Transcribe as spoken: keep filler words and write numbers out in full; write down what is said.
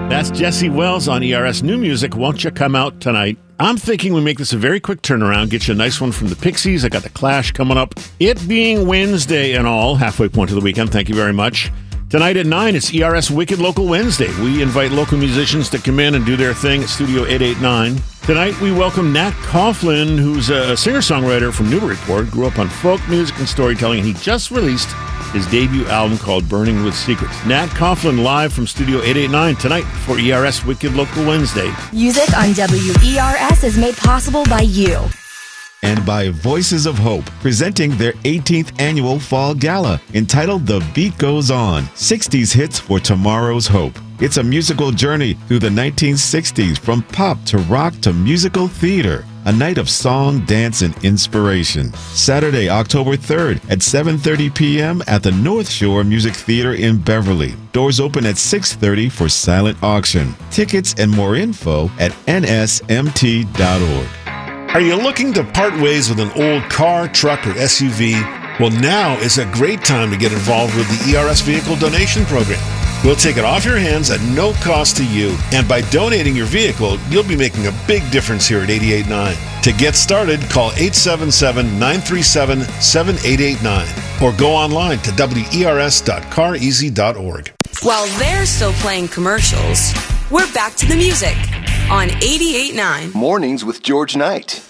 That's Jesse Wells on E R S New Music, Won't You Come Out Tonight? I'm thinking we make this a very quick turnaround, get you a nice one from the Pixies. I got The Clash coming up. It being Wednesday and all, halfway point to the weekend, thank you very much. Tonight at nine, it's E R S Wicked Local Wednesday. We invite local musicians to come in and do their thing at Studio eight eighty-nine. Tonight, we welcome Nat Coughlin, who's a singer-songwriter from Newburyport, grew up on folk music and storytelling, and he just released his debut album called Burning with Secrets. Nat Coughlin live from Studio eight eighty-nine tonight for E R S Wicked Local Wednesday. Music on W E R S is made possible by you. And by Voices of Hope, presenting their eighteenth annual Fall Gala, entitled The Beat Goes On, sixties Hits for Tomorrow's Hope. It's a musical journey through the nineteen sixties, from pop to rock to musical theater. A night of song, dance, and inspiration. Saturday, October third at seven thirty p.m. at the North Shore Music Theater in Beverly. Doors open at six thirty for silent auction. Tickets and more info at N S M T dot org. Are you looking to part ways with an old car, truck, or S U V? Well, now is a great time to get involved with the E R S Vehicle Donation Program. We'll take it off your hands at no cost to you, and by donating your vehicle, you'll be making a big difference here at eighty-eight point nine. To get started, call eight seven seven, nine three seven, seven eight eight nine or go online to W E R S dot car easy dot org. While they're still playing commercials, we're back to the music on eighty-eight point nine. Mornings with George Knight.